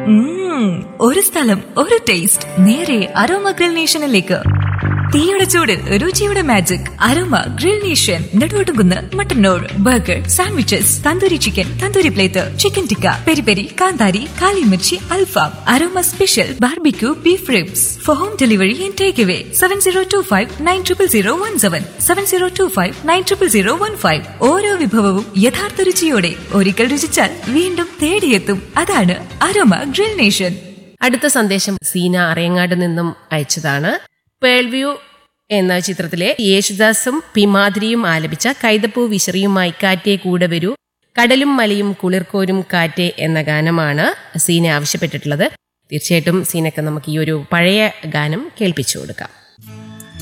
ഒരു സ്ഥലം, ഒരു ടേസ്റ്റ്, നേരെ അരോമ ഗ്രിൽ നേഷനിലേക്ക്. തീയുടെ ചൂടിൽ രുചിയുടെ magic aroma grill nation. Neduvattukunnu, Mattannur. Burger, sandwiches, tandoori chicken, tandoori plate, chicken tikka, peri peri, കാന്താരി, കാലിമിർച്ചി, അൽഫാം, aroma special barbecue beef ribs. Four home delivery and take away 7025900017, 7025900015. ഓരോ വിഭവവും യഥാർത്ഥ രുചിയോടെ ഒരിക്കൽ രുചിച്ചാൽ വീണ്ടും തേടിയെത്തും. അതാണ് അരോമ ഗ്രിൽ നേഷൻ. അടുത്ത സന്ദേശം സീന അറയങ്ങാട് നിന്നും അയച്ചതാണ്. പേൾവ്യൂ എന്ന ചിത്രത്തിലെ യേശുദാസും പി മാധുരിയും ആലപിച്ച കൈതപ്പൂ വിശറിയുമായി കാറ്റേ കൂടെ വരൂ, കടലും മലയും കുളിർക്കോരും കാറ്റേ എന്ന ഗാനമാണ് സീന ആവശ്യപ്പെട്ടിട്ടുള്ളത്. തീർച്ചയായിട്ടും സീനക്ക് നമുക്ക് ഈ ഒരു പഴയ ഗാനം കേൾപ്പിച്ചു കൊടുക്കാം.